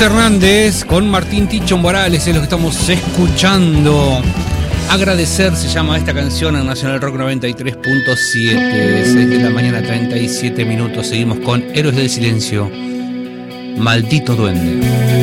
Hernández con Martín Ticho Morales es lo que estamos escuchando. Agradecer se llama esta canción en Nacional Rock 93.7. 6 de la mañana, 37 minutos. Seguimos con Héroes del Silencio. Maldito Duende.